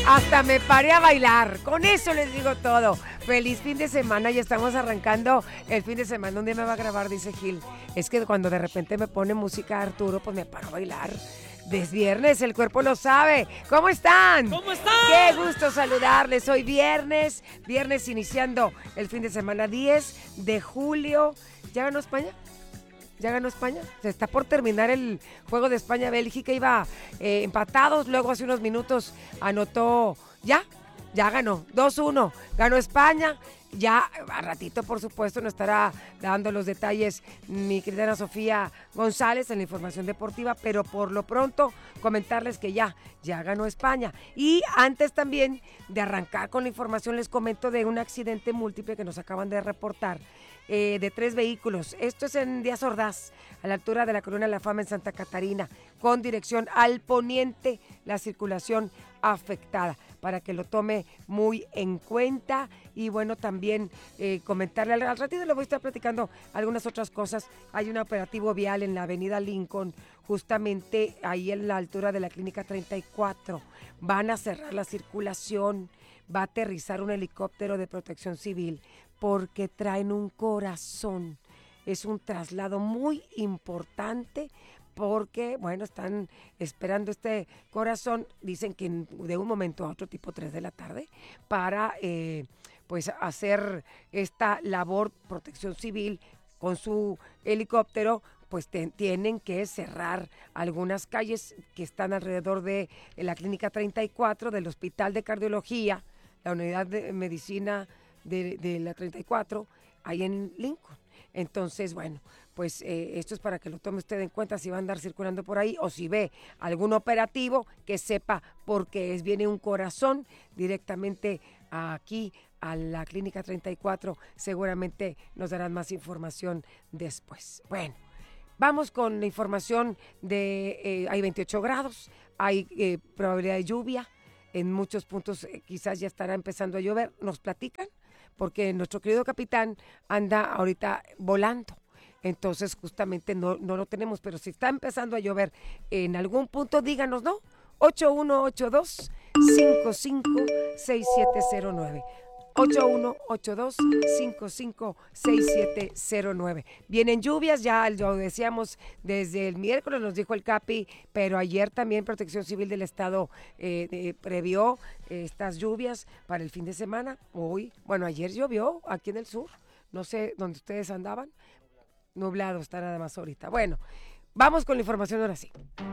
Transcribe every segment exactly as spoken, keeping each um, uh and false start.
Hasta me paré a bailar. Con eso les digo todo. Feliz fin de semana. Ya estamos arrancando el fin de semana. ¿Dónde me va a grabar? Dice Gil. Es que cuando de repente me pone música Arturo, pues me paro a bailar. Es viernes, el cuerpo lo sabe. ¿Cómo están? ¿Cómo están? Qué gusto saludarles. Hoy viernes, viernes iniciando el fin de semana diez de julio. ¿Ya ganó España? ¿Ya ganó España? Se está por terminar el juego de España-Bélgica. Iba eh, empatados, luego hace unos minutos anotó, ya, ya ganó, dos uno, ganó España. Ya a ratito, por supuesto, nos estará dando los detalles mi querida Ana Sofía González en la información deportiva, pero por lo pronto comentarles que ya, ya ganó España. Y antes también de arrancar con la información, les comento de un accidente múltiple que nos acaban de reportar. Eh, de tres vehículos. Esto es en Díaz Ordaz, a la altura de la Colonia La Fama en Santa Catarina, con dirección al poniente, la circulación afectada, para que lo tome muy en cuenta. Y bueno, también eh, comentarle, al, al ratito le voy a estar platicando algunas otras cosas. Hay un operativo vial en la avenida Lincoln, justamente ahí en la altura de la Clínica treinta y cuatro. Van a cerrar la circulación, va a aterrizar un helicóptero de protección civil, porque traen un corazón. Es un traslado muy importante porque, bueno, están esperando este corazón, dicen que de un momento a otro, tipo tres de la tarde, para eh, pues hacer esta labor protección civil con su helicóptero. Pues te, tienen que cerrar algunas calles que están alrededor de la Clínica treinta y cuatro, del Hospital de Cardiología, la Unidad de Medicina De, de la treinta y cuatro, ahí en Lincoln. Entonces, bueno, pues eh, esto es para que lo tome usted en cuenta si va a andar circulando por ahí o si ve algún operativo, que sepa porque es, viene un corazón directamente aquí a la Clínica treinta y cuatro. Seguramente nos darán más información después. Bueno, vamos con la información de, eh, hay veintiocho grados, hay eh, probabilidad de lluvia. En muchos puntos eh, quizás ya estará empezando a llover. ¿Nos platican? Porque nuestro querido capitán anda ahorita volando. Entonces, justamente no, no lo tenemos. Pero si está empezando a llover en algún punto, díganos, ¿no? ocho uno ocho dos, cinco cinco seis siete cero nueve. ocho uno ocho dos, cinco cinco seis siete cero nueve. Vienen lluvias, ya lo decíamos desde el miércoles, nos dijo el Capi, pero ayer también Protección Civil del Estado eh, eh, previó eh, estas lluvias para el fin de semana. Hoy, bueno, ayer llovió aquí en el sur, no sé dónde ustedes andaban, nublado está nada más ahorita. Bueno, vamos con la información ahora sí.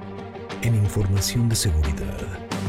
En información de seguridad.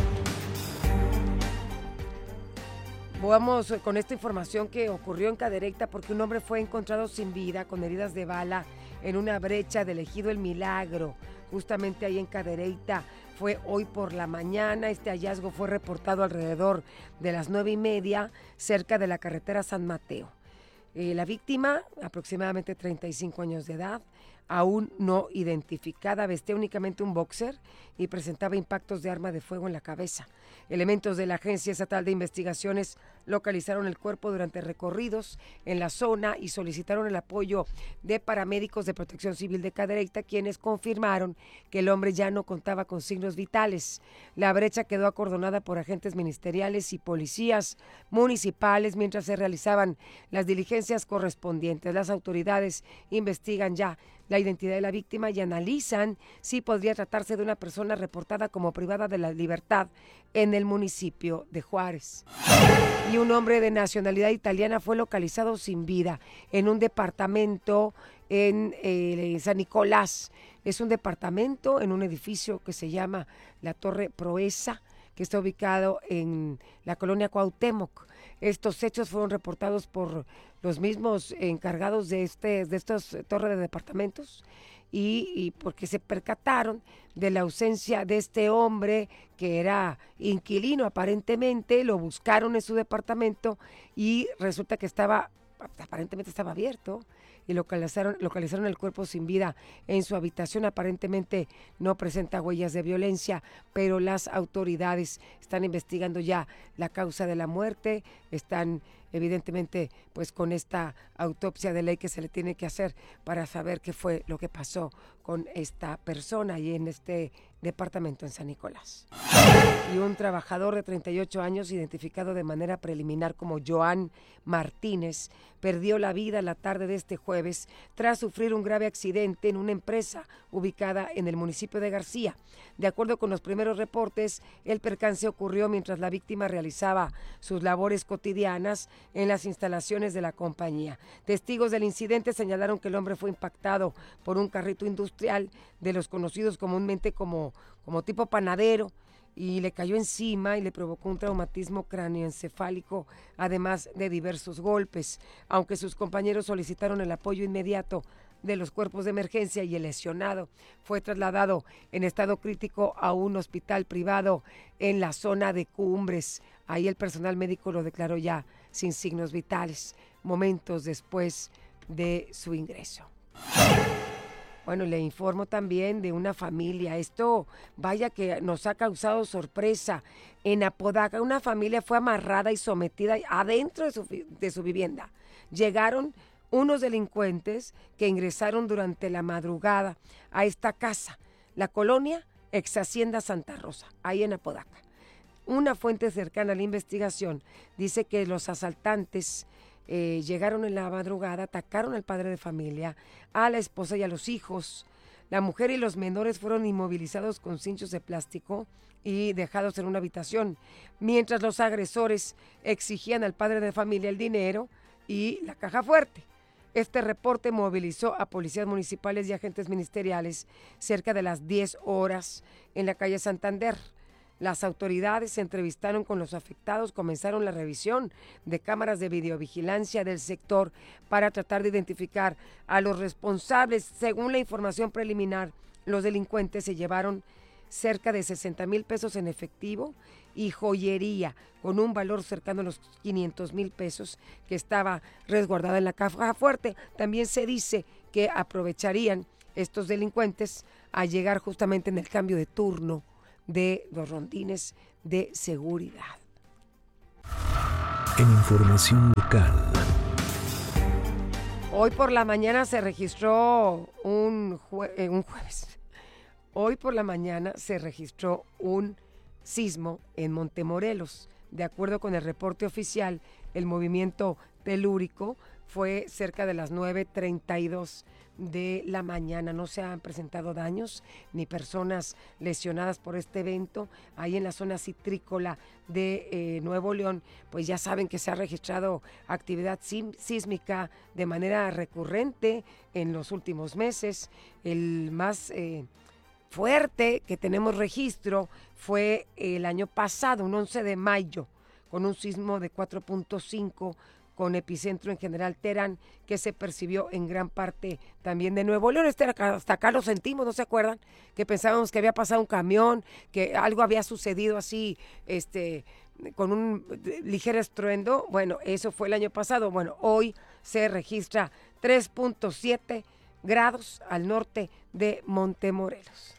Vamos con esta información que ocurrió en Cadereyta porque un hombre fue encontrado sin vida con heridas de bala en una brecha del ejido El Milagro, justamente ahí en Cadereyta. Fue hoy por la mañana. Este hallazgo fue reportado alrededor de las nueve y media cerca de la carretera San Mateo. Eh, la víctima, aproximadamente treinta y cinco años de edad, aún no identificada, vestía únicamente un boxer y presentaba impactos de arma de fuego en la cabeza. Elementos de la Agencia Estatal de Investigaciones localizaron el cuerpo durante recorridos en la zona y solicitaron el apoyo de paramédicos de Protección Civil de Cadereyta, quienes confirmaron que el hombre ya no contaba con signos vitales. La brecha quedó acordonada por agentes ministeriales y policías municipales mientras se realizaban las diligencias correspondientes. Las autoridades investigan ya la identidad de la víctima y analizan si podría tratarse de una persona reportada como privada de la libertad en el municipio de Juárez. Y un hombre de nacionalidad italiana fue localizado sin vida en un departamento en eh, San Nicolás. Es un departamento en un edificio que se llama la Torre Proeza, que está ubicado en la colonia Cuauhtémoc. Estos hechos fueron reportados por los mismos encargados de este de estos torres de departamentos y, y porque se percataron de la ausencia de este hombre que era inquilino aparentemente. Lo buscaron en su departamento y resulta que estaba, aparentemente estaba abierto, y localizaron, localizaron el cuerpo sin vida en su habitación. Aparentemente no presenta huellas de violencia, pero las autoridades están investigando ya la causa de la muerte, están evidentemente pues con esta autopsia de ley que se le tiene que hacer para saber qué fue lo que pasó con esta persona y en este departamento en San Nicolás. Y un trabajador de treinta y ocho años, identificado de manera preliminar como Joan Martínez, perdió la vida la tarde de este jueves tras sufrir un grave accidente en una empresa ubicada en el municipio de García. De acuerdo con los primeros reportes, el percance ocurrió mientras la víctima realizaba sus labores cotidianas en las instalaciones de la compañía. Testigos del incidente señalaron que el hombre fue impactado por un carrito industrial de los conocidos comúnmente como, como tipo panadero, y le cayó encima y le provocó un traumatismo cráneoencefálico, además de diversos golpes. Aunque sus compañeros solicitaron el apoyo inmediato de los cuerpos de emergencia y el lesionado fue trasladado en estado crítico a un hospital privado en la zona de Cumbres. Ahí el personal médico lo declaró ya sin signos vitales, momentos después de su ingreso. Bueno, le informo también de una familia. Esto, vaya que nos ha causado sorpresa. En Apodaca, una familia fue amarrada y sometida adentro de su, de su vivienda. Llegaron unos delincuentes que ingresaron durante la madrugada a esta casa, la colonia Ex Hacienda Santa Rosa, ahí en Apodaca. Una fuente cercana a la investigación dice que los asaltantes Eh, llegaron en la madrugada, atacaron al padre de familia, a la esposa y a los hijos. La mujer y los menores fueron inmovilizados con cinchos de plástico y dejados en una habitación, mientras los agresores exigían al padre de familia el dinero y la caja fuerte. Este reporte movilizó a policías municipales y agentes ministeriales cerca de las diez horas en la calle Santander. Las autoridades se entrevistaron con los afectados, comenzaron la revisión de cámaras de videovigilancia del sector para tratar de identificar a los responsables. Según la información preliminar, los delincuentes se llevaron cerca de sesenta mil pesos en efectivo y joyería con un valor cercano a los quinientos mil pesos que estaba resguardada en la caja fuerte. También se dice que aprovecharían estos delincuentes a llegar justamente en el cambio de turno de los rondines de seguridad. En información local. Hoy por la mañana se registró un, jue- eh, un jueves. Hoy por la mañana se registró un sismo en Montemorelos. De acuerdo con el reporte oficial, el movimiento telúrico fue cerca de las nueve treinta y dos de la mañana. No se han presentado daños ni personas lesionadas por este evento. Ahí en la zona citrícola de eh, Nuevo León, pues ya saben que se ha registrado actividad sim- sísmica de manera recurrente en los últimos meses. El más eh, fuerte que tenemos registro fue el año pasado, un once de mayo, con un sismo de cuatro punto cinco con epicentro en General Terán, que se percibió en gran parte también de Nuevo León. Este, hasta acá lo sentimos, ¿no se acuerdan? Que pensábamos que había pasado un camión, que algo había sucedido así, este, con un ligero estruendo. Bueno, eso fue el año pasado. Bueno, hoy se registra tres punto siete grados al norte de Montemorelos.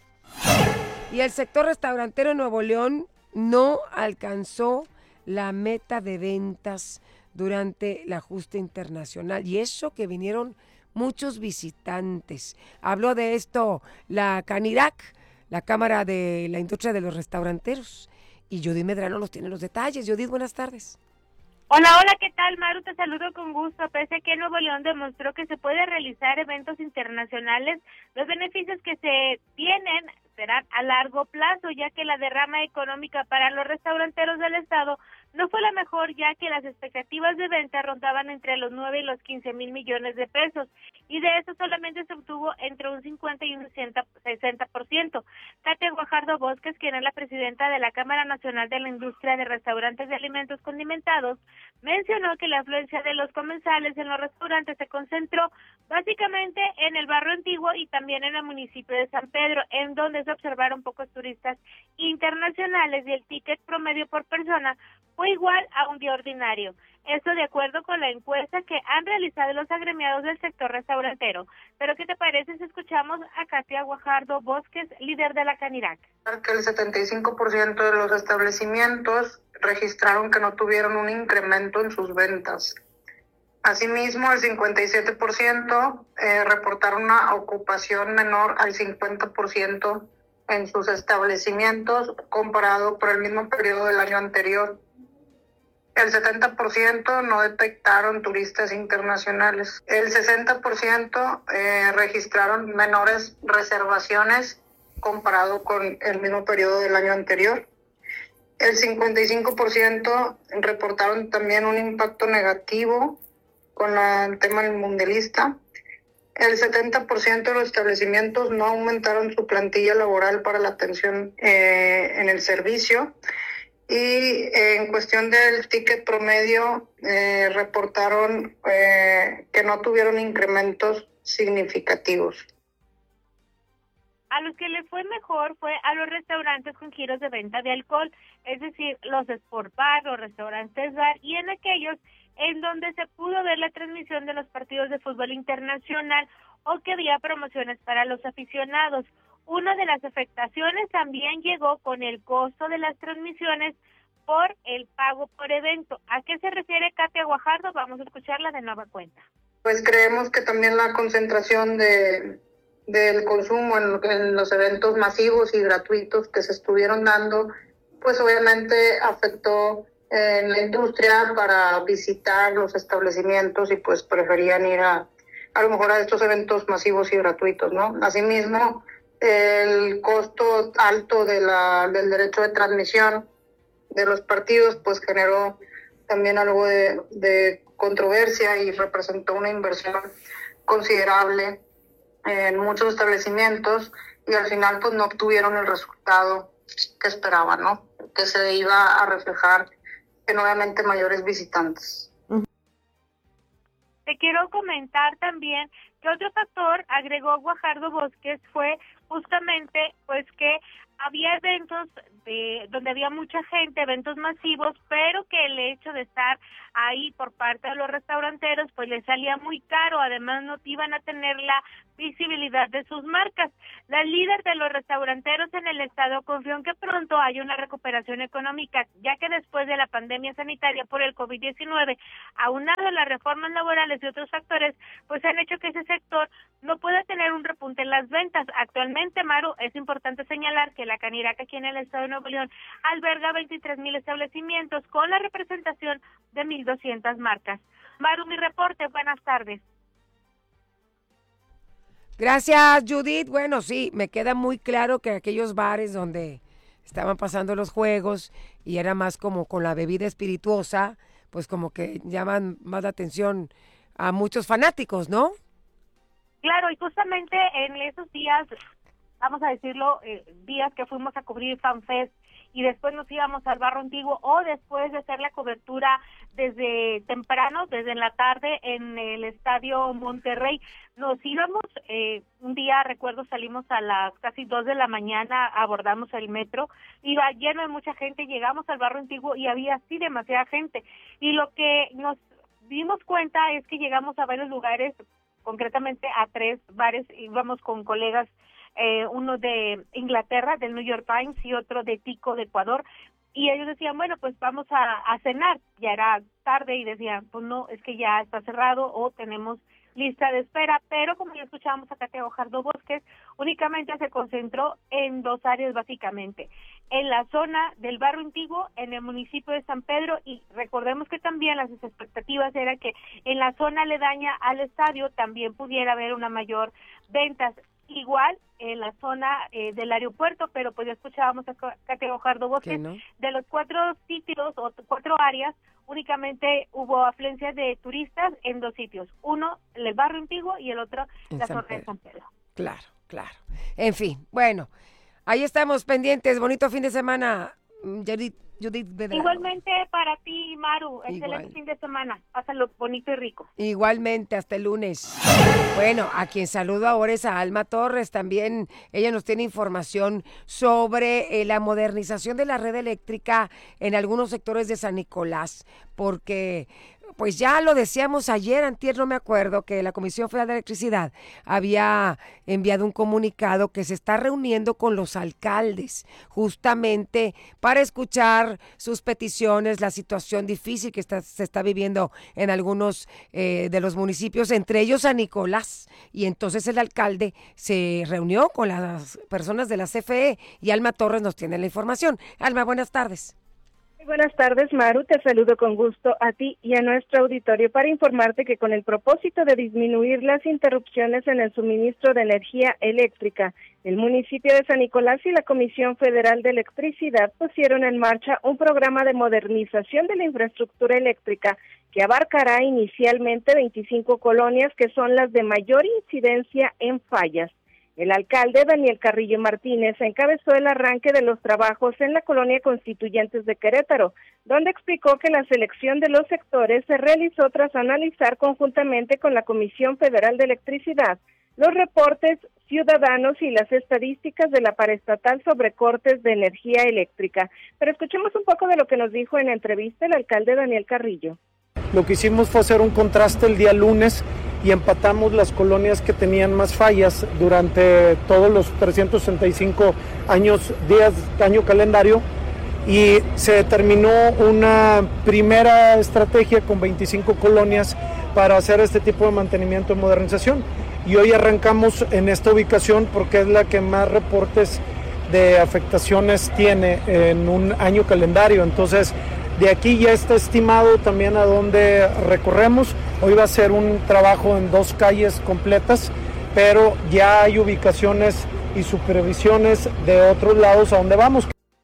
Y el sector restaurantero en Nuevo León no alcanzó la meta de ventas durante la justa internacional, y eso que vinieron muchos visitantes. Habló de esto la Canirac, la Cámara de la Industria de los Restauranteros, y Judith Medrano nos tiene los detalles. Judith, buenas tardes. Hola, hola, ¿qué tal, Maru? Te saludo con gusto. Pese a que Nuevo León demostró que se puede realizar eventos internacionales, los beneficios que se tienen serán a largo plazo, ya que la derrama económica para los restauranteros del estado no fue la mejor, ya que las expectativas de venta rondaban entre los nueve y los quince mil millones de pesos, y de eso solamente se obtuvo entre un cincuenta y un sesenta por ciento. Katia Guajardo Bosques, quien es la presidenta de la Cámara Nacional de la Industria de Restaurantes de Alimentos Condimentados, mencionó que la afluencia de los comensales en los restaurantes se concentró básicamente en el barrio antiguo y también en el municipio de San Pedro, en donde se observaron pocos turistas internacionales, y el ticket promedio por persona fue igual a un día ordinario. Esto de acuerdo con la encuesta que han realizado los agremiados del sector restaurantero. Pero ¿qué te parece si escuchamos a Katia Guajardo Bosques, líder de la Canirac? Que el setenta y cinco por ciento de los establecimientos registraron que no tuvieron un incremento en sus ventas. Asimismo, el cincuenta y siete por ciento eh, reportaron una ocupación menor al cincuenta por ciento en sus establecimientos comparado por el mismo periodo del año anterior. El setenta por ciento no detectaron turistas internacionales. El sesenta por ciento eh, registraron menores reservaciones comparado con el mismo periodo del año anterior. El cincuenta y cinco por ciento reportaron también un impacto negativo con la, el tema del mundialista. El setenta por ciento de los establecimientos no aumentaron su plantilla laboral para la atención eh, en el servicio. Y eh, en cuestión del ticket promedio, eh, reportaron eh, que no tuvieron incrementos significativos. A los que les fue mejor fue a los restaurantes con giros de venta de alcohol, es decir, los sport bar, los restaurantes bar, y en aquellos en donde se pudo ver la transmisión de los partidos de fútbol internacional o que había promociones para los aficionados. Una de las afectaciones también llegó con el costo de las transmisiones por el pago por evento. ¿A qué se refiere Katia Guajardo? Vamos a escucharla de nueva cuenta. Pues creemos que también la concentración de del consumo en, en los eventos masivos y gratuitos que se estuvieron dando, pues obviamente afectó en la industria para visitar los establecimientos y pues preferían ir a a lo mejor a estos eventos masivos y gratuitos, ¿no? Asimismo, el costo alto de la, del derecho de transmisión de los partidos pues generó también algo de, de controversia y representó una inversión considerable en muchos establecimientos y al final pues no obtuvieron el resultado que esperaban, ¿no? Que se iba a reflejar en obviamente mayores visitantes. Te quiero comentar también que otro factor, agregó Guajardo Bosques, fue justamente pues que había eventos de donde había mucha gente, eventos masivos, pero que el hecho de estar ahí por parte de los restauranteros pues les salía muy caro, además no iban a tener la visibilidad de sus marcas. La líder de los restauranteros en el estado confió en que pronto haya una recuperación económica, ya que después de la pandemia sanitaria por el COVID diecinueve, aunado a las reformas laborales y otros factores, pues han hecho que ese sector no pueda tener un repunte en las ventas. Actualmente, Maru, es importante señalar que la Canirac aquí en el estado de Nuevo León alberga veintitrés mil establecimientos con la representación de mil doscientas marcas. Maru, mi reporte, buenas tardes. Gracias, Judith. Bueno, sí, me queda muy claro que aquellos bares donde estaban pasando los juegos y era más como con la bebida espirituosa, pues como que llaman más la atención a muchos fanáticos, ¿no? Claro, y justamente en esos días, vamos a decirlo, eh, días que fuimos a cubrir FanFest y después nos íbamos al Barrio Antiguo o después de hacer la cobertura desde temprano, desde la tarde en el Estadio Monterrey, nos íbamos, eh, un día recuerdo salimos a las casi dos de la mañana, abordamos el metro, iba lleno de mucha gente, llegamos al Barrio Antiguo y había así demasiada gente, y lo que nos dimos cuenta es que llegamos a varios lugares, concretamente a tres bares, íbamos con colegas, eh, uno de Inglaterra, del New York Times, y otro de Tico, de Ecuador, y ellos decían, bueno, pues vamos a, a cenar, ya era tarde, y decían, pues no, es que ya está cerrado, o tenemos lista de espera, pero como ya escuchábamos a Katia Guajardo Bosques, únicamente se concentró en dos áreas básicamente, en la zona del Barrio Antiguo, en el municipio de San Pedro, y recordemos que también las expectativas eran que en la zona aledaña al estadio también pudiera haber una mayor ventas, igual en la zona eh, del aeropuerto, pero pues ya escuchábamos a Katia Guajardo Bosques, ¿no? De los cuatro sitios o cuatro áreas, únicamente hubo afluencia de turistas en dos sitios, uno el Barrio Antiguo y el otro en la zona de San Pedro. Claro, claro. En fin, bueno, ahí estamos pendientes. Bonito fin de semana, Judith, Judith Medrano. Igualmente para ti, Maru, excelente Igual. fin de semana. Pásalo bonito y rico. Igualmente, hasta el lunes. Bueno, a quien saludo ahora es a Alma Torres, también ella nos tiene información sobre eh, la modernización de la red eléctrica en algunos sectores de San Nicolás, porque pues ya lo decíamos ayer, antier, no me acuerdo, que la Comisión Federal de Electricidad había enviado un comunicado que se está reuniendo con los alcaldes justamente para escuchar sus peticiones, la situación difícil que está, se está viviendo en algunos eh, de los municipios, entre ellos San Nicolás. Y entonces el alcalde se reunió con las personas de la C F E y Alma Torres nos tiene la información. Alma, buenas tardes. Buenas tardes, Maru, te saludo con gusto a ti y a nuestro auditorio para informarte que con el propósito de disminuir las interrupciones en el suministro de energía eléctrica, el municipio de San Nicolás y la Comisión Federal de Electricidad pusieron en marcha un programa de modernización de la infraestructura eléctrica que abarcará inicialmente veinticinco colonias que son las de mayor incidencia en fallas. El alcalde Daniel Carrillo Martínez encabezó el arranque de los trabajos en la colonia Constituyentes de Querétaro, donde explicó que la selección de los sectores se realizó tras analizar conjuntamente con la Comisión Federal de Electricidad los reportes ciudadanos y las estadísticas de la paraestatal sobre cortes de energía eléctrica. Pero escuchemos un poco de lo que nos dijo en entrevista el alcalde Daniel Carrillo. Lo que hicimos fue hacer un contraste el día lunes y empatamos las colonias que tenían más fallas durante todos los trescientos sesenta y cinco años, días, año calendario, y se determinó una primera estrategia con veinticinco colonias para hacer este tipo de mantenimiento y modernización. Y hoy arrancamos en esta ubicación porque es la que más reportes de afectaciones tiene en un año calendario. Entonces, de aquí ya está estimado también a dónde recorremos. Hoy va a ser un trabajo en dos calles completas, pero ya hay ubicaciones y supervisiones de otros lados a donde vamos.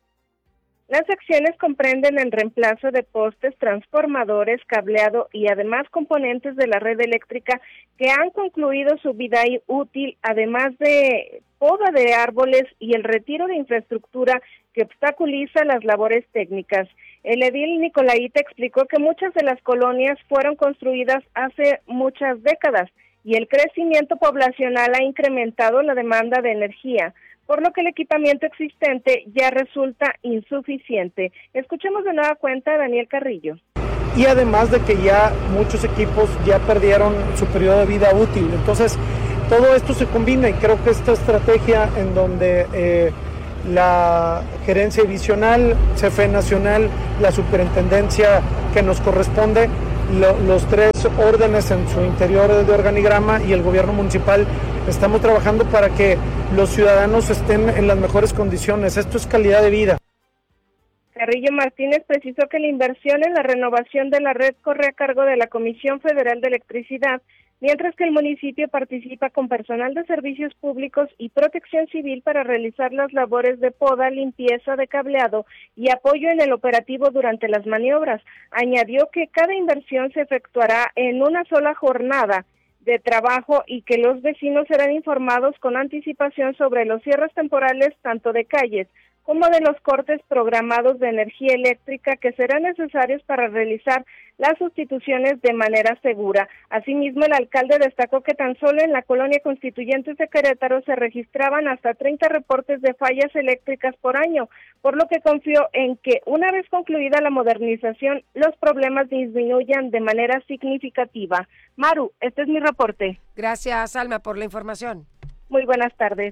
Las acciones comprenden el reemplazo de postes, transformadores, cableado y además componentes de la red eléctrica que han concluido su vida útil, además de poda de árboles y el retiro de infraestructura que obstaculiza las labores técnicas. El edil Nicolaita explicó que muchas de las colonias fueron construidas hace muchas décadas y el crecimiento poblacional ha incrementado la demanda de energía, por lo que el equipamiento existente ya resulta insuficiente. Escuchemos de nueva cuenta a Daniel Carrillo. Y además de que ya muchos equipos ya perdieron su periodo de vida útil. Entonces, todo esto se combina y creo que esta estrategia en donde eh, la gerencia divisional, C F E Nacional, la superintendencia que nos corresponde, lo, los tres órdenes en su interior de organigrama y el gobierno municipal, estamos trabajando para que los ciudadanos estén en las mejores condiciones. Esto es calidad de vida. Carrillo Martínez precisó que la inversión en la renovación de la red corre a cargo de la Comisión Federal de Electricidad, mientras que el municipio participa con personal de servicios públicos y protección civil para realizar las labores de poda, limpieza de cableado y apoyo en el operativo durante las maniobras. Añadió que cada inversión se efectuará en una sola jornada de trabajo y que los vecinos serán informados con anticipación sobre los cierres temporales tanto de calles como de los cortes programados de energía eléctrica que serán necesarios para realizar las sustituciones de manera segura. Asimismo, el alcalde destacó que tan solo en la colonia Constituyentes de Querétaro se registraban hasta treinta reportes de fallas eléctricas por año, por lo que confió en que una vez concluida la modernización, los problemas disminuyan de manera significativa. Maru, este es mi reporte. Gracias, Alma, por la información. Muy buenas tardes.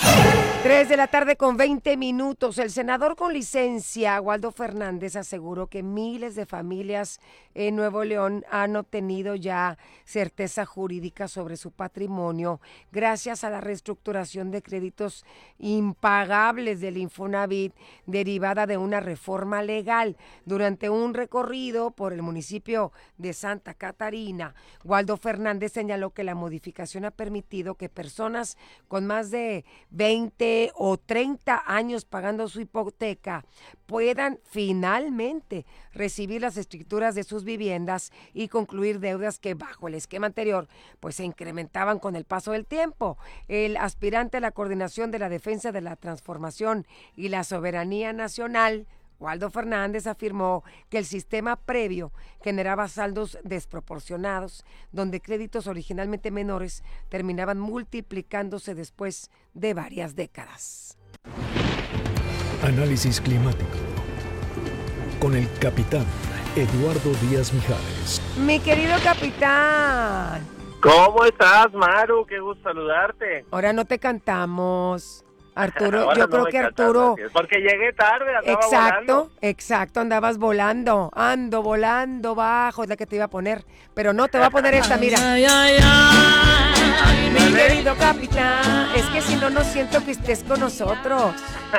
Tres de la tarde con veinte minutos. El senador con licencia, Waldo Fernández, aseguró que miles de familias en Nuevo León han obtenido ya certeza jurídica sobre su patrimonio gracias a la reestructuración de créditos impagables del Infonavit derivada de una reforma legal. Durante un recorrido por el municipio de Santa Catarina, Waldo Fernández señaló que la modificación ha permitido que personas con más de veinte o treinta años pagando su hipoteca puedan finalmente recibir las escrituras de sus viviendas y concluir deudas que bajo el esquema anterior pues se incrementaban con el paso del tiempo. El aspirante a la coordinación de la defensa de la transformación y la soberanía nacional, Waldo Fernández, afirmó que el sistema previo generaba saldos desproporcionados, donde créditos originalmente menores terminaban multiplicándose después de varias décadas. Análisis climático con el capitán Eduardo Díaz Mijares. Mi querido capitán. ¿Cómo estás, Maru? Qué gusto saludarte. Ahora no te cantamos. Arturo, Ahora yo no creo me que cantas, Arturo... así es, porque llegué tarde, andaba Exacto, volando. exacto, andabas volando. Ando volando bajo, es la que te iba a poner. Pero no, te voy a poner esta, mira. Ay, ay, ay, mi querido capitán. Es que si no, no siento que estés con nosotros.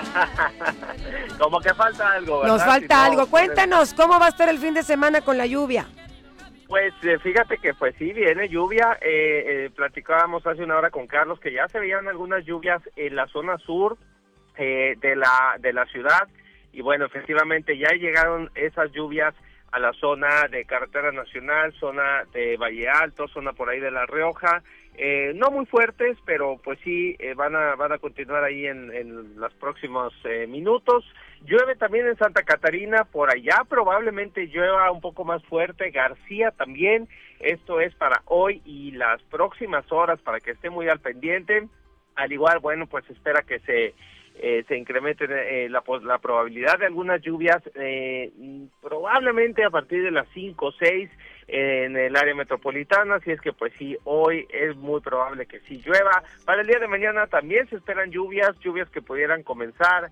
Como que falta algo, ¿verdad? Nos falta Si no, algo. Cuéntanos, ¿cómo va a estar el fin de semana con la lluvia? Pues eh, fíjate que pues sí, viene lluvia. Eh, eh, platicábamos hace una hora con Carlos que ya se veían algunas lluvias en la zona sur eh, de la de la ciudad. Y bueno, efectivamente ya llegaron esas lluvias a la zona de Carretera Nacional, zona de Valle Alto, zona por ahí de La Rioja. Eh, no muy fuertes, pero pues sí, eh, van a van a continuar ahí en, en los próximos eh, minutos. Llueve también en Santa Catarina, por allá probablemente llueva un poco más fuerte, García también. Esto es para hoy y las próximas horas, para que esté muy al pendiente. Al igual, bueno, pues espera que se eh, se incremente eh, la, la probabilidad de algunas lluvias, eh, probablemente a partir de las cinco o seis en el área metropolitana, así es que pues sí, hoy es muy probable que sí llueva. Para el día de mañana también se esperan lluvias, lluvias que pudieran comenzar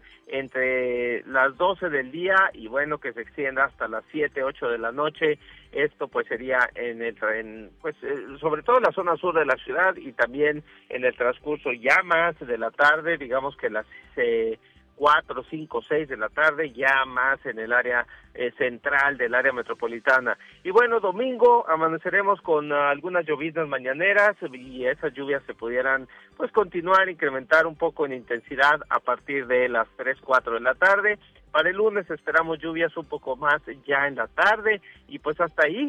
entre las doce del día y bueno, que se extienda hasta las siete, ocho de la noche. Esto pues sería en el en, pues eh, sobre todo en la zona sur de la ciudad y también en el transcurso ya más de la tarde, digamos que las eh, cuatro, cinco, seis de la tarde, ya más en el área eh, central del área metropolitana. Y bueno, domingo amaneceremos con uh, algunas lloviznas mañaneras y esas lluvias se pudieran pues continuar, incrementar un poco en intensidad a partir de las tres, cuatro de la tarde. Para el lunes esperamos lluvias un poco más ya en la tarde y pues hasta ahí.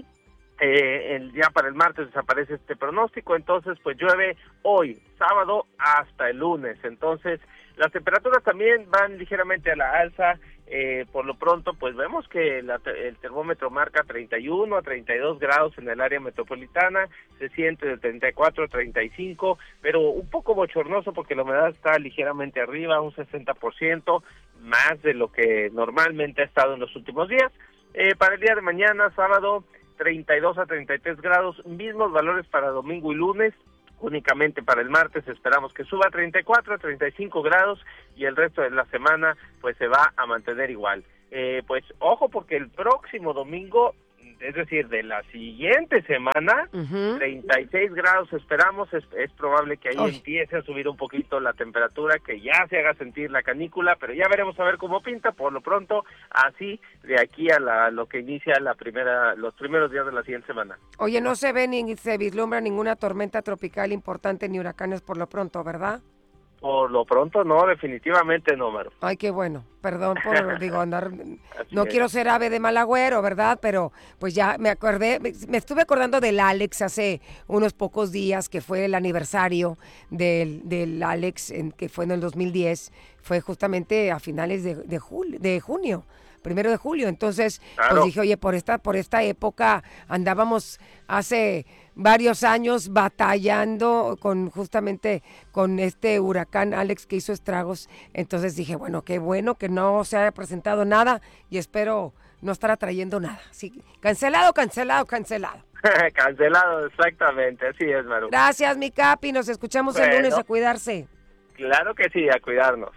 Eh, el día para el martes desaparece este pronóstico, entonces pues llueve hoy, sábado, hasta el lunes. Entonces las temperaturas también van ligeramente a la alza. Eh, por lo pronto pues vemos que la, el termómetro marca treinta y uno a treinta y dos grados en el área metropolitana, se siente de treinta y cuatro a treinta y cinco, pero un poco bochornoso porque la humedad está ligeramente arriba, un sesenta por ciento, más de lo que normalmente ha estado en los últimos días. Eh, para el día de mañana, sábado, treinta y dos a treinta y tres grados, mismos valores para domingo y lunes. Únicamente para el martes esperamos que suba a treinta y cuatro a treinta y cinco grados y el resto de la semana pues se va a mantener igual. Eh, pues ojo porque el próximo domingo, es decir, de la siguiente semana, uh-huh. treinta y seis grados esperamos, es, es probable que ahí Uy. empiece a subir un poquito la temperatura, que ya se haga sentir la canícula, pero ya veremos a ver cómo pinta. Por lo pronto, así de aquí a la, lo que inicia la primera, los primeros días de la siguiente semana. Oye, no se ve ni se vislumbra ninguna tormenta tropical importante ni huracanes por lo pronto, ¿verdad? Por lo pronto no, definitivamente no, Maru. Ay, qué bueno, perdón por, digo, andar, no es. quiero ser ave de mal agüero, ¿verdad? Pero pues ya me acordé, me, me estuve acordando del Alex hace unos pocos días, que fue el aniversario del, del Alex, en, que fue en el dos mil diez, fue justamente a finales de, de, julio, de junio. Primero de julio, entonces claro. pues dije, oye, por esta, por esta época andábamos hace varios años batallando con justamente con este huracán Alex que hizo estragos, entonces dije, bueno, qué bueno que no se haya presentado nada y espero no estar atrayendo nada. Sí, cancelado, cancelado, cancelado. Cancelado, exactamente, así es, Maru. Gracias, mi Capi, nos escuchamos bueno, el lunes, a cuidarse. Claro que sí, a cuidarnos.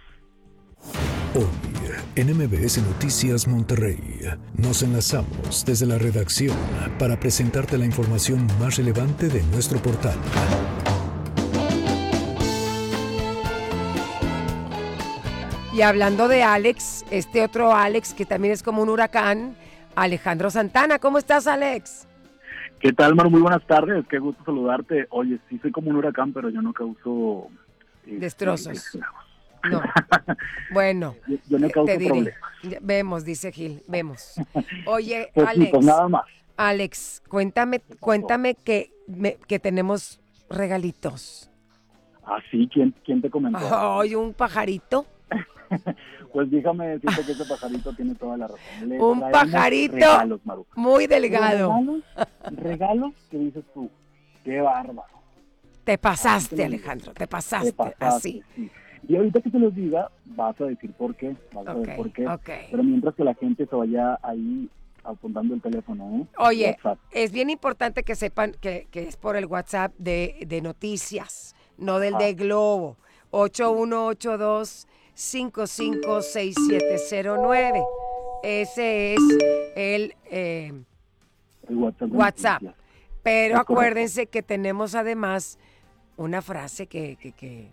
Hoy, en M B S Noticias Monterrey, nos enlazamos desde la redacción para presentarte la información más relevante de nuestro portal. Y hablando de Alex, este otro Alex que también es como un huracán, Alejandro Santana. ¿Cómo estás, Alex? ¿Qué tal, Mar? Muy buenas tardes, qué gusto saludarte. Oye, sí soy como un huracán, pero yo no causo... Eh, destrozos. Eh, No, bueno, yo, yo no causo te diré. Problemas. Vemos, dice Gil, vemos. Oye, pues, Alex, pues nada más. Alex, cuéntame, cuéntame que, me, que tenemos regalitos. ¿Ah, sí? ¿Quién, quién te comentó? Ay, un pajarito. Pues déjame decirte que ese pajarito tiene toda la razón. Le un pajarito regalos, Maru. muy delgado. Regalos, regalos que dices tú, qué bárbaro. Te pasaste, Alejandro, te pasaste, te pasaste así. Sí. Y ahorita que te los diga, vas a decir por qué, vas okay, a ver por qué. Okay. Pero mientras que la gente se vaya ahí apuntando el teléfono, ¿eh? Oye, WhatsApp. es bien importante que sepan que, que es por el WhatsApp de, de noticias, no del Ajá. de Globo. ocho uno ocho dos, cinco cinco seis siete cero nueve. Ese es el eh, El WhatsApp. de WhatsApp. noticias. Pero Es correcto. acuérdense que tenemos además una frase que, que, que,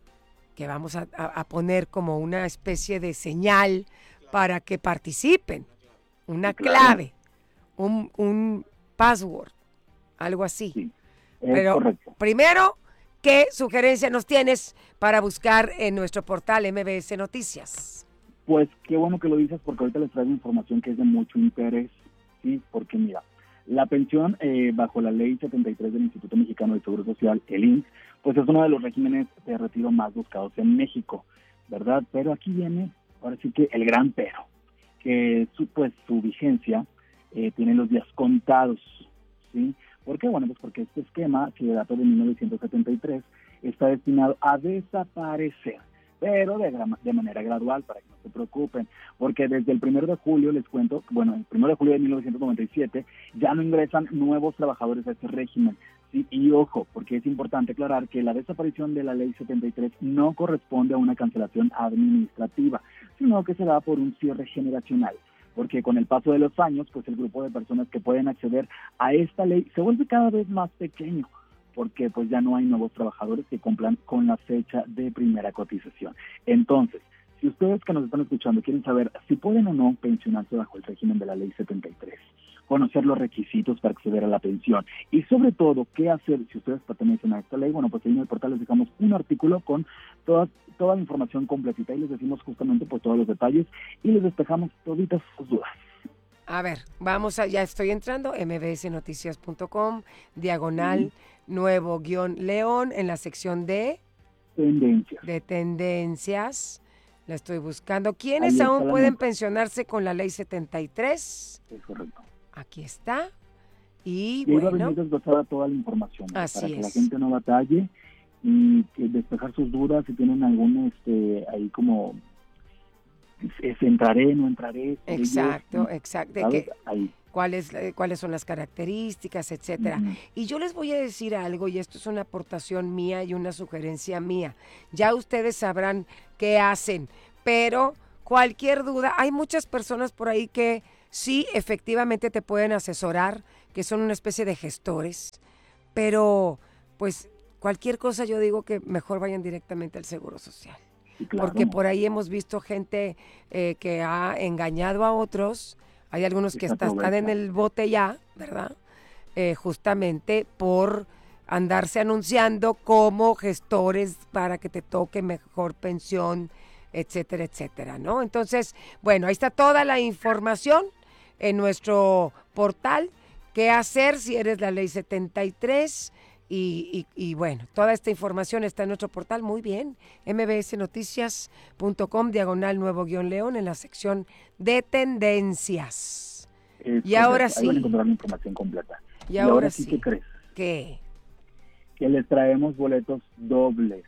que vamos a, a- a poner como una especie de señal para que participen. Una Sí, claro. clave, un, un password, algo así. Sí, es Pero correcto. primero, ¿qué sugerencia nos tienes para buscar en nuestro portal M B S Noticias? Pues qué bueno que lo dices, porque ahorita les traigo información que es de mucho interés, ¿sí? Porque mira, la pensión eh, bajo la ley setenta y tres del Instituto Mexicano del Seguro Social, el I M S S, pues es uno de los regímenes de retiro más buscados en México, ¿verdad? Pero aquí viene, ahora sí que el gran pero, que su, pues su vigencia eh, tiene los días contados, ¿sí? ¿Por qué? Bueno, pues porque este esquema, que data de mil novecientos setenta y tres, está destinado a desaparecer, pero de, gra- de manera gradual, para que no se preocupen, porque desde el primero de julio, les cuento, bueno, el primero de julio de mil novecientos noventa y siete, ya no ingresan nuevos trabajadores a este régimen. Sí, y ojo, porque es importante aclarar que la desaparición de la ley setenta y tres no corresponde a una cancelación administrativa, sino que se da por un cierre generacional, porque con el paso de los años, pues el grupo de personas que pueden acceder a esta ley se vuelve cada vez más pequeño, porque pues ya no hay nuevos trabajadores que cumplan con la fecha de primera cotización. Entonces, si ustedes que nos están escuchando quieren saber si pueden o no pensionarse bajo el régimen de la ley setenta y tres, conocer los requisitos para acceder a la pensión y sobre todo qué hacer si ustedes pertenecen a esta ley, bueno, pues ahí en el portal les dejamos un artículo con toda, toda la información completita y les decimos justamente pues todos los detalles y les despejamos toditas sus dudas. A ver, vamos a, ya estoy entrando, m b s noticias punto com, diagonal, nuevo guión león, en la sección de, Tendencias. de tendencias. La estoy buscando. ¿Quiénes Ahí está aún la pueden nota. pensionarse con la ley setenta y tres? Es correcto. Aquí está. Y Y ahí va a bueno, venir desglosada toda la información, ¿no? Así para que la es. gente no batalle y que despejar sus dudas si tienen algún, este, ahí como, es, entraré, no entraré. exacto, ellos, exacto. de ¿sabes? que- Ahí. cuáles, eh, cuáles son las características, etcétera. Ujú. Y yo les voy a decir algo, y esto es una aportación mía y una sugerencia mía. Ya ustedes sabrán qué hacen, pero cualquier duda, hay muchas personas por ahí que sí, efectivamente te pueden asesorar, que son una especie de gestores, pero pues cualquier cosa yo digo que mejor vayan directamente al Seguro Social. Sí, claro. Porque por ahí hemos visto gente eh, que ha engañado a otros. Hay algunos Sí, que se hasta están en aprovecha. el bote ya, ¿verdad? Eh, justamente por andarse anunciando como gestores para que te toque mejor pensión, etcétera, etcétera, ¿no? Entonces, bueno, ahí está toda la información en nuestro portal. ¿Qué hacer si eres la ley setenta y tres? Y, y, y bueno, toda esta información está en nuestro portal, muy bien, m b s noticias punto com, diagonal nuevo guión león, en la sección de tendencias. Es y ahora correcto. Ahí van a sí. encontrar la información completa. Y ahora sí, sí. ¿qué crees? ¿Qué? Que les traemos boletos dobles.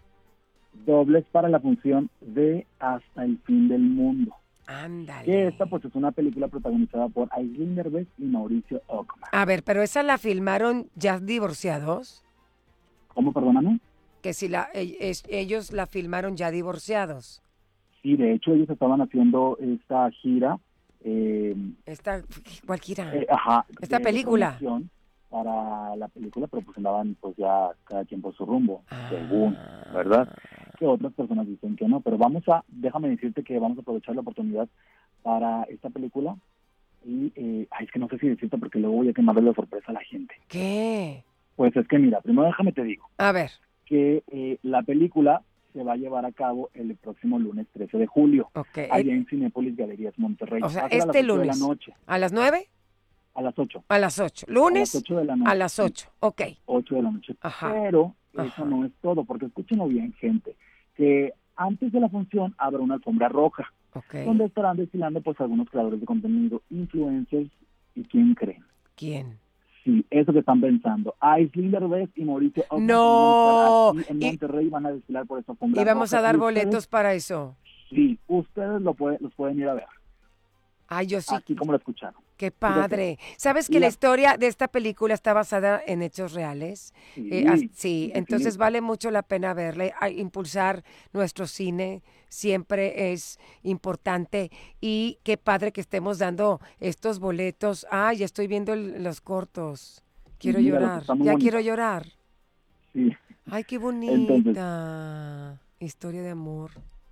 Dobles para la función de Hasta el Fin del Mundo. Ándale. Que esta pues es una película protagonizada por Aislinn Derbez y Mauricio Ockman. A ver, pero esa la filmaron ya divorciados. ¿Cómo, perdóname? Que si la, e- es- ellos la filmaron ya divorciados. Sí, de hecho ellos estaban haciendo esta gira, eh, Esta, cualquiera. eh, ajá, Esta de película. promoción para la película, pero pues andaban pues ya cada quien por su rumbo, Ah. según, ¿verdad? Que otras personas dicen que no, pero vamos a, déjame decirte que vamos a aprovechar la oportunidad para esta película y, eh, ay, es que no sé si decirte porque luego voy a quemarle la sorpresa a la gente. ¿Qué? Pues es que mira, primero déjame te digo A ver. que eh, la película se va a llevar a cabo el próximo lunes trece de julio, Ok. allá en Cinépolis Galerías Monterrey. O sea, Va a ser a las este ocho de lunes. la noche, ¿A las nueve? a las ocho. A las ocho. A las ¿Lunes? ocho de la noche. A las ocho. Ok. ocho de la noche. Ajá. Pero Ajá. eso no es todo, porque escúchenlo bien, gente, que antes de la función habrá una alfombra roja, Ok. donde estarán desfilando pues algunos creadores de contenido, influencers, ¿y quién creen? ¿Quién? Sí, eso que están pensando. Aislinn Derbez y Mauricio Ockman No. van a estar aquí en Y- Monterrey, van a desfilar por esa alfombra Y vamos roja. a dar Y ustedes- boletos para eso. Sí, ustedes lo pueden, los pueden ir a ver, Ay, yo sí. así como lo escucharon. Qué padre. ¿Sabes que Y la la- historia de esta película está basada en hechos reales? Sí, Eh, as- sí, sí, entonces sí. vale mucho la pena verla. A- impulsar nuestro cine siempre es importante y qué padre que estemos dando estos boletos. Ay, ya estoy viendo el- los cortos. Quiero Míralo, llorar. está muy Ya bonito. quiero llorar. Sí. Ay, qué Entonces, bonita historia de amor.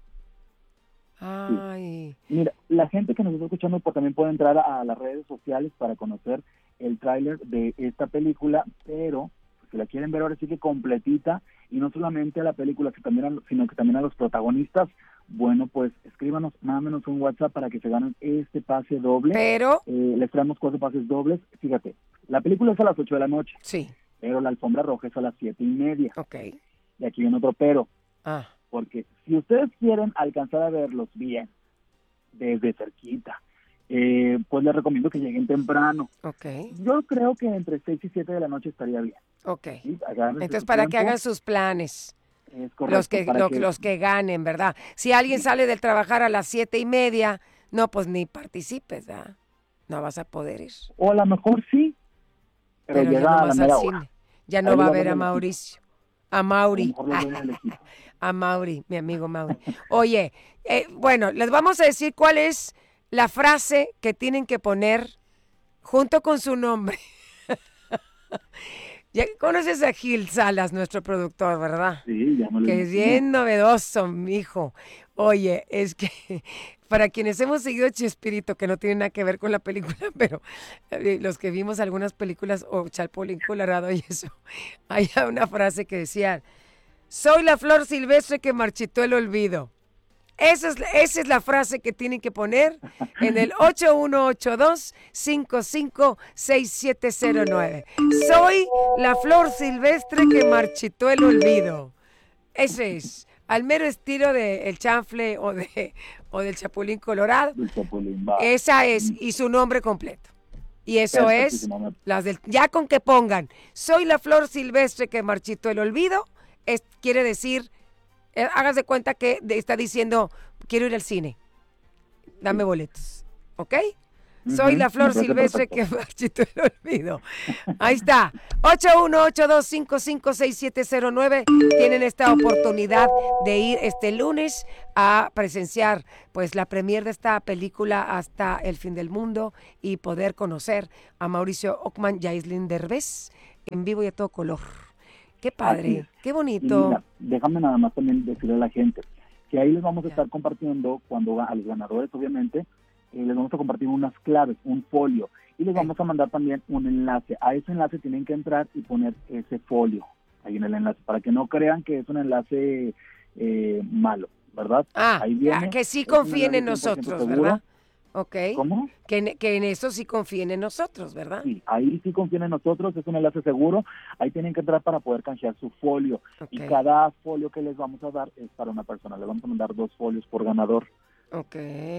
Ay, mira, la gente que nos está escuchando pues, también puede entrar a las redes sociales para conocer el tráiler de esta película, pero pues, si la quieren ver ahora sí que completita, y no solamente a la película, que también a- sino que también a los protagonistas, bueno, pues escríbanos, mándenos un WhatsApp para que se ganen este pase doble. pero Eh, les traemos cuatro pases dobles. Fíjate, la película es a las ocho de la noche, sí, pero la alfombra roja es a las siete y media. ok. Y aquí viene otro pero, Ah, porque si ustedes quieren alcanzar a verlos bien, desde cerquita, eh, pues les recomiendo que lleguen temprano. ok, Yo creo que entre seis y siete de la noche estaría bien. ok. ¿Sí? Agárrense Entonces, su para que tiempo. hagan sus planes. Es correcto, Los que, para lo- que- los que ganen, ¿verdad? Si alguien sale del trabajar a las siete y media, no, pues ni participes, ¿verdad? No vas a poder ir. O a lo mejor sí, pero, Pero ya llega no a la vas mera al hora. cine. Ya no Ahí va a lo ver a vemos en el Mauricio. A A lo Mauri. mejor lo ven en el equipo. A Mauri, mi amigo Mauri. Oye, eh, bueno, les vamos a decir cuál es la frase que tienen que poner junto con su nombre. Ya conoces a Gil Salas, nuestro productor, ¿verdad? Sí, ya me lo Que es imagino. bien novedoso, mijo. Oye, es que para quienes hemos seguido Chespirito, que no tiene nada que ver con la película, pero eh, los que vimos algunas películas o Chapulín Colorado y eso, hay una frase que decía, soy la flor silvestre que marchitó el olvido. Esa es, esa es la frase que tienen que poner en el ocho uno ocho dos, cinco cinco seis siete cero nueve. Soy la flor silvestre que marchitó el olvido. Ese es, al mero estilo del chanfle o, de, o del Chapulín Colorado. El Chapulín, va. Esa es, y su nombre completo. Y eso es, Perfectísimo, me- las del, ya con que pongan, soy la flor silvestre que marchitó el olvido, es, quiere decir, eh, hagas de cuenta que de- está diciendo, quiero ir al cine, dame boletos, ¿ok? Soy Ujú, la flor me parece silvestre que perfecto. marchitó el olvido. Ahí está. ocho uno ocho dos, cinco cinco seis siete cero nueve. Tienen esta oportunidad de ir este lunes a presenciar pues la premier de esta película Hasta el fin del mundo y poder conocer a Mauricio Ockman y a Aislinn Derbez en vivo y a todo color. Qué Así padre, es. qué Y bonito. mira, déjame nada más también decirle a la gente que ahí les vamos a Ya. estar compartiendo, cuando a los ganadores obviamente, eh, les vamos a compartir unas claves, un folio, y les vamos a mandar también un enlace. A ese enlace tienen que entrar y poner ese folio ahí en el enlace, para que no crean que es un enlace eh, malo, ¿verdad? Ah, ahí viene, ah, que sí es un confíen en enlace cien por ciento nosotros, seguro. ¿verdad? Ok. ¿Cómo? Que en, que en eso sí confíen en nosotros, ¿verdad? Sí, ahí sí confían en nosotros, es un enlace seguro, ahí tienen que entrar para poder canjear su folio, y Ok. cada folio que les vamos a dar es para una persona, les vamos a mandar dos folios por ganador. Ok.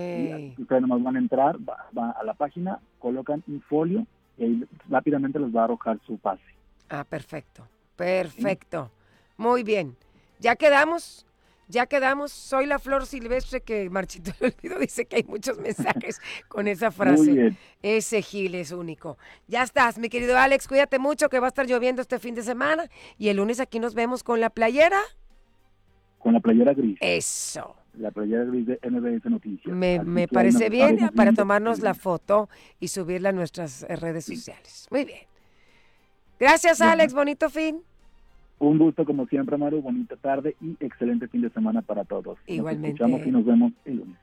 Y ustedes nomás van a entrar, va, va a la página, colocan un folio y ahí rápidamente les va a arrojar su pase. Ah, perfecto. Perfecto. Muy bien. ¿Ya quedamos? Ya quedamos. Soy la flor silvestre que marchitó el olvido. Dice que hay muchos mensajes con esa frase. Muy bien. Ese Gil es único. Ya estás, mi querido Alex. Cuídate mucho que va a estar lloviendo este fin de semana. Y el lunes aquí nos vemos con la playera. Con la playera gris, Eso. la playera gris de N B S Noticias. Me, Así me que ahí nos parece bien estaremos para viendo. tomarnos la foto y subirla a nuestras eh, redes sociales. Muy bien. Gracias, Bueno. Alex. Bonito fin. Un gusto como siempre, Maru, bonita tarde y excelente fin de semana para todos. Igualmente. Nos escuchamos y nos vemos el lunes.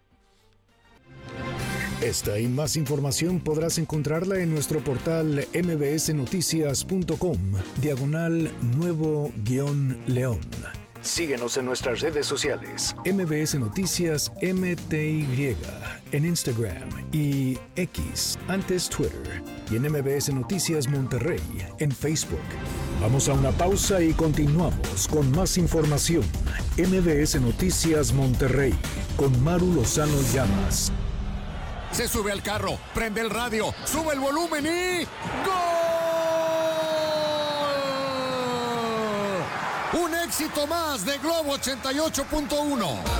Esta y más información podrás encontrarla en nuestro portal mbsnoticias.com, diagonal nuevo guión león. Síguenos en nuestras redes sociales, M B S Noticias M T Y, en Instagram y X, antes Twitter, y en M B S Noticias Monterrey, en Facebook. Vamos a una pausa y continuamos con más información. M B S Noticias Monterrey, con Maru Lozano Llamas. Se sube al carro, prende el radio, sube el volumen y ¡gol! Un éxito más de Globo ochenta y ocho punto uno.